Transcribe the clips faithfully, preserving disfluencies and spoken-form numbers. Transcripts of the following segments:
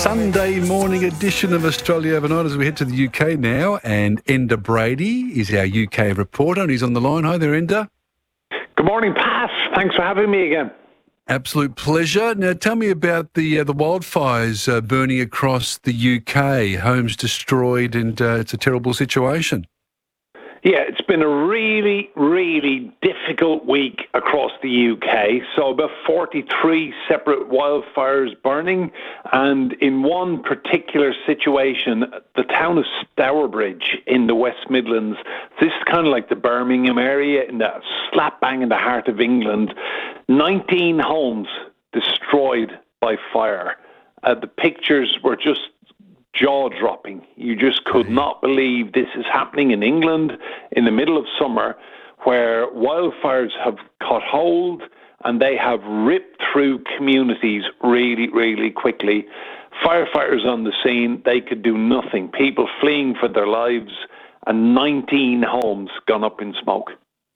Sunday morning edition of Australia Overnight as we head to the U K now. And Enda Brady is our U K reporter and he's on the line. Hi there, Enda. Good morning, Pat. Thanks for having me again. Absolute pleasure. Now, tell me about the uh, the wildfires uh, burning across the U K. Homes destroyed and uh, it's a terrible situation. Yeah, it's been a really, really difficult week across the U K. So about forty-three separate wildfires burning. And in one particular situation, the town of Stourbridge in the West Midlands, this is kind of like the Birmingham area, in the slap bang in the heart of England, nineteen homes destroyed by fire. Uh, the pictures were just jaw-dropping. You just could not believe this is happening in England in the middle of summer, where wildfires have caught hold and they have ripped through communities really, really quickly. Firefighters on the scene, they could do nothing. People fleeing for their lives, and nineteen homes gone up in smoke.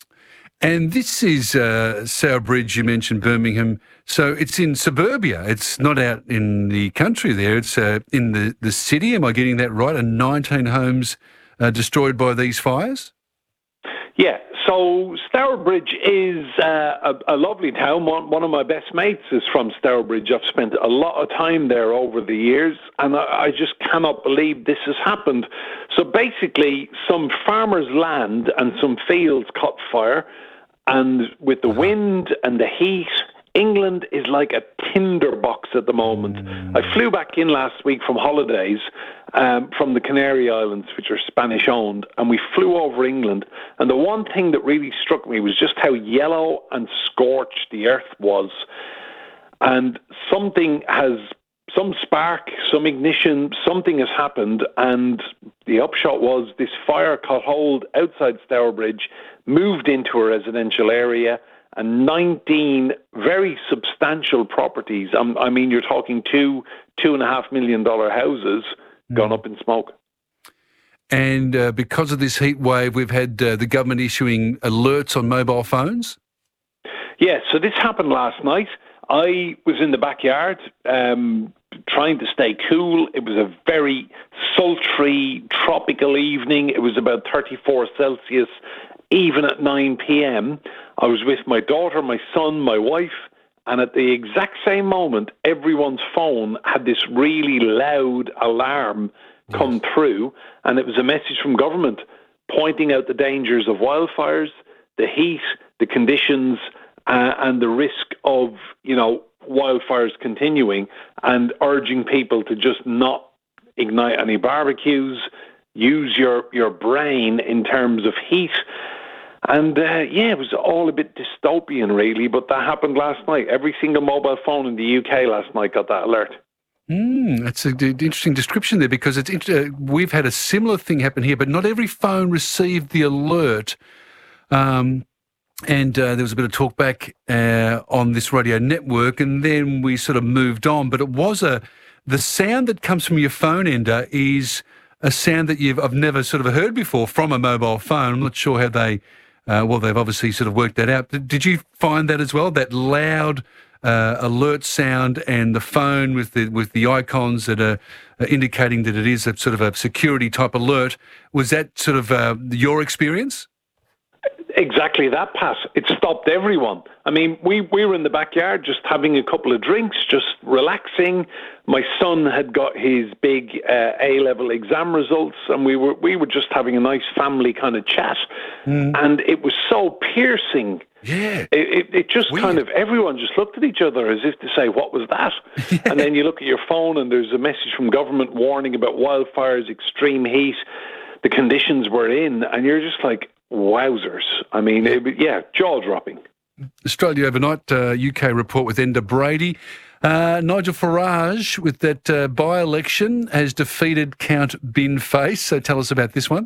And this is uh, Stourbridge, you mentioned Birmingham. So it's in suburbia. It's not out in the country there. It's uh, in the, the city. Am I getting that right? And nineteen homes uh, destroyed by these fires? Yeah. So Stourbridge is uh, a, a lovely town. One, one of my best mates is from Stourbridge. I've spent a lot of time there over the years, and I, I just cannot believe this has happened. So basically, some farmers' land and some fields caught fire. And with the wind and the heat, England is like a tinderbox at the moment. Mm. I flew back in last week from holidays um, from the Canary Islands, which are Spanish-owned, and we flew over England. And the one thing that really struck me was just how yellow and scorched the earth was. And something has, some spark, some ignition, something has happened, and the upshot was this fire caught hold outside Stourbridge, moved into a residential area, and nineteen very substantial properties, um, I mean, you're talking two, two and a half million dollar houses mm. gone up in smoke. And uh, because of this heat wave, we've had uh, the government issuing alerts on mobile phones? Yeah, so this happened last night. I was in the backyard um, trying to stay cool. It was a very sultry, tropical evening. It was about thirty-four Celsius. Even at nine p.m, I was with my daughter, my son, my wife, and at the exact same moment, everyone's phone had this really loud alarm come yes. through, and it was a message from government pointing out the dangers of wildfires, the heat, the conditions, uh, and the risk of, you know, wildfires continuing, and urging people to just not ignite any barbecues, use your, your brain in terms of heat. And, uh, yeah, it was all a bit dystopian, really, but that happened last night. Every single mobile phone in the U K last night got that alert. Mm, that's an interesting description there, because it's uh, we've had a similar thing happen here, but not every phone received the alert. Um, and uh, there was a bit of talk back uh, on this radio network, and then we sort of moved on. But it was a the sound that comes from your phone, Enda, is a sound that you've I've never sort of heard before from a mobile phone. I'm not sure how they... Uh, well, they've obviously sort of worked that out. Did you find that as well, that loud uh, alert sound and the phone with the with the icons that are uh, indicating that it is a sort of a security type alert? Was that sort of uh, your experience? Exactly that, Pat. It stopped everyone. I mean, we, we were in the backyard just having a couple of drinks, just relaxing. My son had got his big uh, A-level exam results, and we were we were just having a nice family kind of chat. Mm. And it was so piercing. Yeah. It, it, it just Weird. kind of, everyone just looked at each other as if to say, what was that? Yeah. And then you look at your phone and there's a message from government warning about wildfires, extreme heat, the conditions we're in, and you're just like, wowzers. I mean, it, yeah, jaw-dropping. Australia Overnight, uh, U K report with Enda Brady. Uh, Nigel Farage, with that uh, by-election, has defeated Count Binface. So tell us about this one.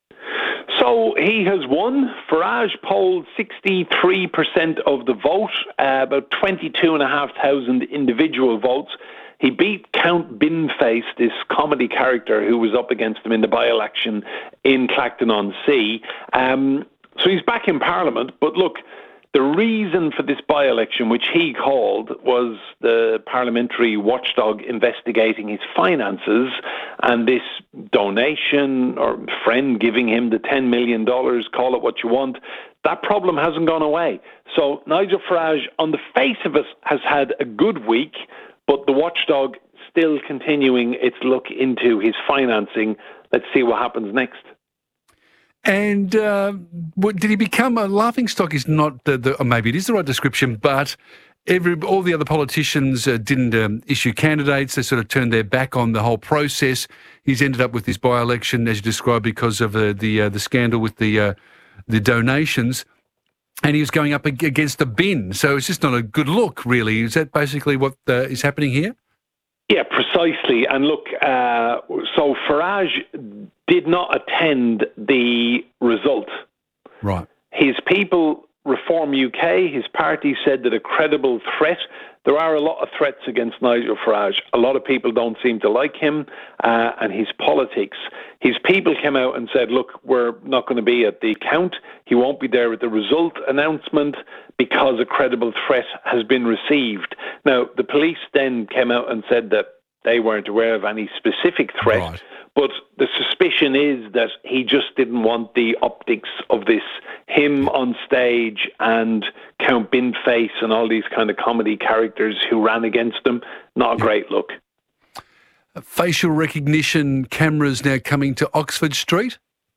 So he has won. Farage polled sixty-three percent of the vote, uh, about twenty-two and a half thousand individual votes. He beat Count Binface, this comedy character who was up against him in the by-election in Clacton-on-Sea. Um, so he's back in Parliament. But look, The reason for this by-election, which he called, was the parliamentary watchdog investigating his finances, and this donation or friend giving him the ten million dollars, call it what you want, that problem hasn't gone away. So Nigel Farage, on the face of it, has had a good week, but the watchdog still continuing its look into his financing. Let's see what happens next. And uh, what, did he become a laughingstock? Is not the, the or maybe it is the right description, but every all the other politicians uh, didn't um, issue candidates. They sort of turned their back on the whole process. He's ended up with this by-election, as you described, because of uh, the uh, the scandal with the uh, the donations, and he was going up ag- against the bin. So it's just not a good look, really. Is that basically what uh, is happening here? Yeah, precisely. And look, uh, so Farage did not attend the result. Right. His people, Reform U K, his party said that a credible threat. There are a lot of threats against Nigel Farage. A lot of people don't seem to like him uh, and his politics. His people came out and said, look, we're not going to be at the count. He won't be there at the result announcement because a credible threat has been received. Now, the police then came out and said that they weren't aware of any specific threat. Right. But the suspicion is that he just didn't want the optics of this, him on stage and Count Binface and all these kind of comedy characters who ran against him. Not a yeah. great look. Facial recognition cameras now coming to Oxford Street?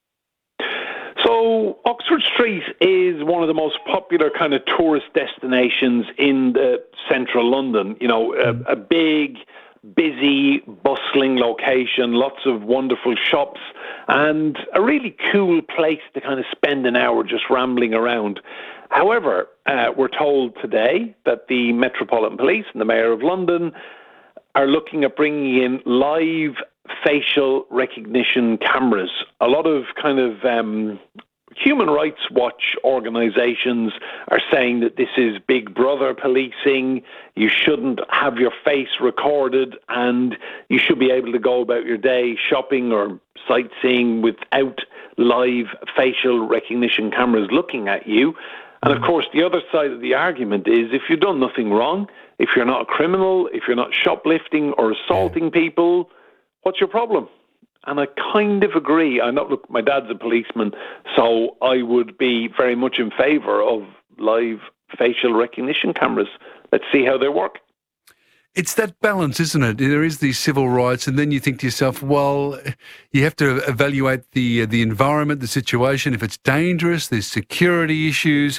So Oxford Street is one of the most popular kind of tourist destinations in the central London. You know, mm. a, a big, busy, bustling location, lots of wonderful shops, and a really cool place to kind of spend an hour just rambling around. However, uh, we're told today that the Metropolitan Police and the Mayor of London are looking at bringing in live facial recognition cameras. A lot of kind of um, Human Rights Watch organisations are saying that this is Big Brother policing. You shouldn't have your face recorded and you should be able to go about your day shopping or sightseeing without live facial recognition cameras looking at you. And of course, the other side of the argument is if you've done nothing wrong, if you're not a criminal, if you're not shoplifting or assaulting people, what's your problem? And I kind of agree. I know, look, my dad's a policeman, so I would be very much in favour of live facial recognition cameras. Let's see how they work. It's that balance, isn't it? There is these civil rights, and then you think to yourself, well, you have to evaluate the the environment, the situation. If it's dangerous, there's security issues.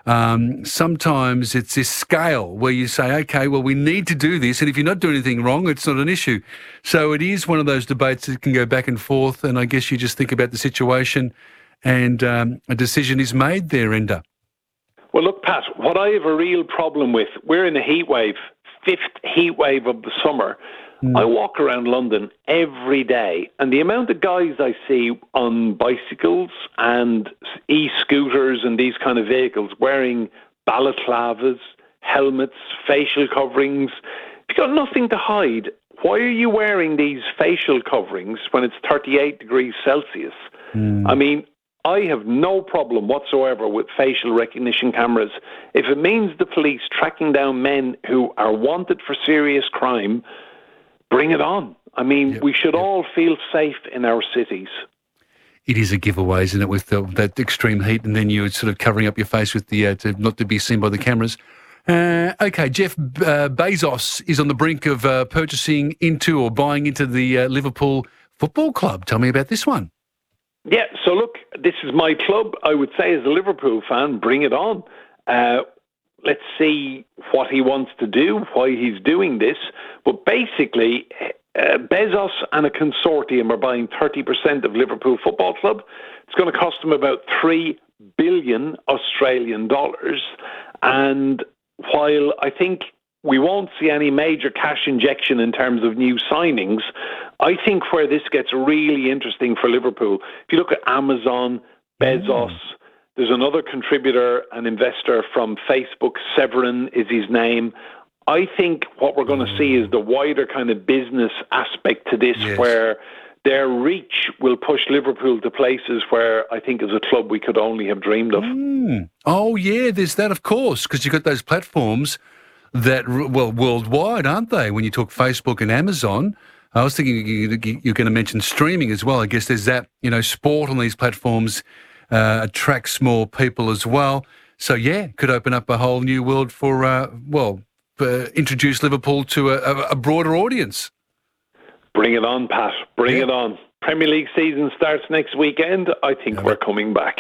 Um, sometimes it's this scale where you say, okay, well, we need to do this, and if you're not doing anything wrong, it's not an issue. So it is one of those debates that can go back and forth, and I guess you just think about the situation, and um, a decision is made there, Enda. Well, look, Pat, what I have a real problem with, we're in a heat wave. Fifth heat wave of the summer. Mm. I walk around London every day, and the amount of guys I see on bicycles and e-scooters and these kind of vehicles wearing balaclavas, helmets, facial coverings. If you've got nothing to hide, why are you wearing these facial coverings when it's thirty-eight degrees Celsius? Mm. I mean, I have no problem whatsoever with facial recognition cameras. If it means the police tracking down men who are wanted for serious crime, bring it on. I mean, yep, we should yep. all feel safe in our cities. It is a giveaway, isn't it, with the, that extreme heat, and then you're sort of covering up your face with the uh, to not to be seen by the cameras. Uh, okay, Jeff uh, Bezos is on the brink of uh, purchasing into or buying into the uh, Liverpool Football Club. Tell me about this one. Yeah, so look, this is my club. I would say as a Liverpool fan, bring it on. Uh, let's see what he wants to do, why he's doing this. But basically, uh, Bezos and a consortium are buying thirty percent of Liverpool Football Club. It's going to cost them about three billion Australian dollars. And while I think we won't see any major cash injection in terms of new signings, I think where this gets really interesting for Liverpool, if you look at Amazon, Bezos, mm. there's another contributor, an investor from Facebook, Severin is his name. I think what we're going to see is the wider kind of business aspect to this, yes. where their reach will push Liverpool to places where I think as a club we could only have dreamed of. Mm. Oh, yeah, there's that, of course, because you've got those platforms that, well, worldwide, aren't they? When you talk Facebook and Amazon, I was thinking you're going to mention streaming as well. I guess there's that, you know, sport on these platforms uh, attracts more people as well. So, yeah, could open up a whole new world for, uh, well, uh, introduce Liverpool to a, a broader audience. Bring it on, Pat. Bring yeah. it on. Premier League season starts next weekend. I think yeah. we're coming back.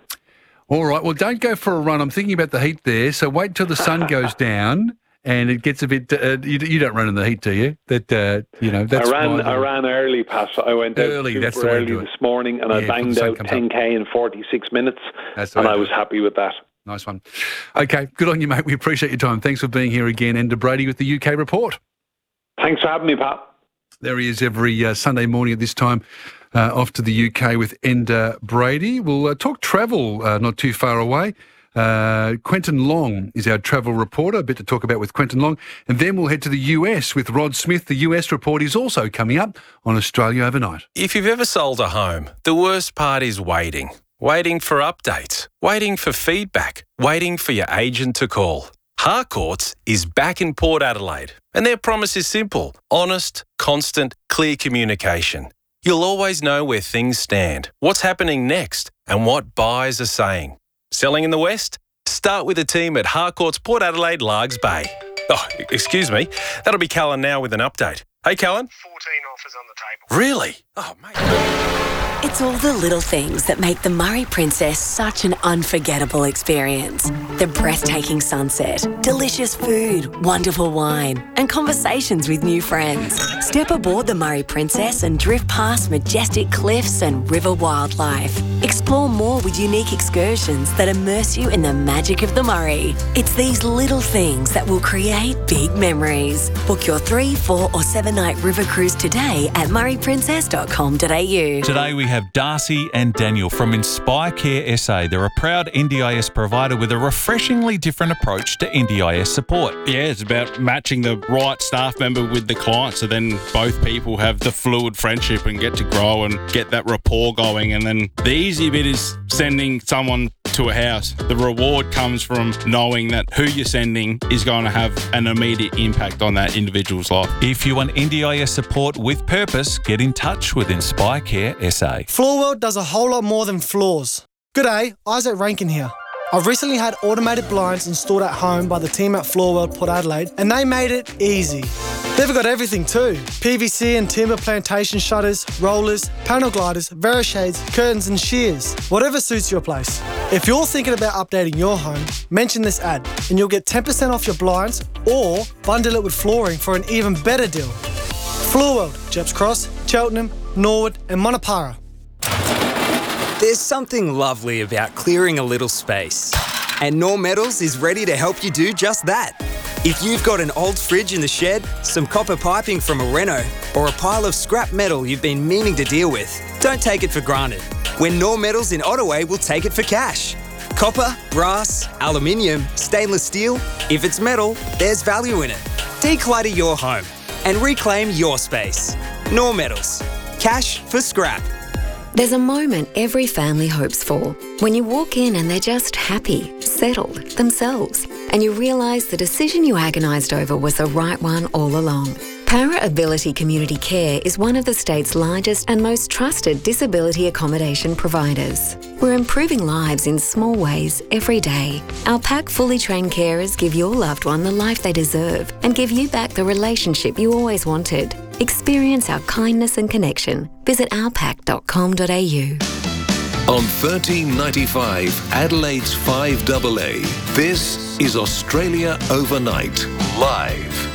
All right. Well, don't go for a run. I'm thinking about the heat there. So wait till the sun goes down and it gets a bit. Uh, you, you don't run in the heat, do you? That uh, you know. That's I ran. I ran early, Pat. I went early. out That's super the way early to do it. this morning, and yeah, I banged out ten K in forty-six minutes, That's the and way I to was do it. happy with that. Nice one. Okay, good on you, mate. We appreciate your time. Thanks for being here again. Enda Brady with the U K Report. Thanks for having me, Pat. There he is every uh, Sunday morning at this time, uh, off to the U K with Enda Brady. We'll uh, talk travel uh, not too far away. Uh, Quentin Long is our travel reporter, a bit to talk about with Quentin Long. And then we'll head to the U S with Rod Smith. The U S report is also coming up on Australia Overnight. If you've ever sold a home, the worst part is waiting. Waiting for updates, waiting for feedback, waiting for your agent to call. Harcourts is back in Port Adelaide, and their promise is simple: honest, constant, clear communication. You'll always know where things stand, what's happening next, and what buyers are saying. Selling in the West? Start with the team at Harcourts Port Adelaide, Largs Bay. Oh, excuse me. That'll be Callan now with an update. Hey, Callan. fourteen offers on the table. Really? Oh, mate. It's all the little things that make the Murray Princess such an unforgettable experience. The breathtaking sunset, delicious food, wonderful wine, and conversations with new friends. Step aboard the Murray Princess and drift past majestic cliffs and river wildlife. Explore more with unique excursions that immerse you in the magic of the Murray. It's these little things that will create big memories. Book your three, four or seven night river cruise today at murray princess dot com dot a u. Today we have Darcy and Daniel from Inspire Care S A. They're a proud N D I S provider with a refreshingly different approach to N D I S support. Yeah, it's about matching the right staff member with the client, so then both people have the fluid friendship and get to grow and get that rapport going. And then the easy bit is sending someone to a house. The reward comes from knowing that who you're sending is going to have an immediate impact on that individual's life. If you want N D I S support with purpose, get in touch with Inspire Care S A. Floorworld does a whole lot more than floors. G'day, Isaac Rankin here. I've recently had automated blinds installed at home by the team at Floorworld Port Adelaide, and they made it easy. They've got everything too. P V C and timber plantation shutters, rollers, panel gliders, Verishades, curtains and shears. Whatever suits your place. If you're thinking about updating your home, mention this ad and you'll get ten percent off your blinds or bundle it with flooring for an even better deal. Floorworld, Jeps Cross, Cheltenham, Norwood and Monopara. There's something lovely about clearing a little space. And Knorr Metals is ready to help you do just that. If you've got an old fridge in the shed, some copper piping from a reno, or a pile of scrap metal you've been meaning to deal with, don't take it for granted. When Knorr Metals in Ottaway will take it for cash. Copper, brass, aluminium, stainless steel, if it's metal, there's value in it. Declutter your home and reclaim your space. Knorr Metals. Cash for scrap. There's a moment every family hopes for, when you walk in and they're just happy, settled, themselves, and you realise the decision you agonised over was the right one all along. Para Ability Community Care is one of the state's largest and most trusted disability accommodation providers. We're improving lives in small ways every day. Our pack fully trained carers give your loved one the life they deserve and give you back the relationship you always wanted. Experience our kindness and connection. Visit our pack dot com dot a u. On thirteen ninety-five, Adelaide's five A A, this is Australia Overnight, live.